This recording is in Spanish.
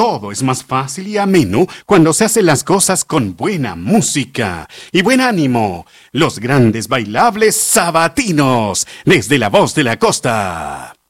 Todo es más fácil y ameno cuando se hacen las cosas con buena música y buen ánimo. Los grandes bailables sabatinos, desde la voz de la costa.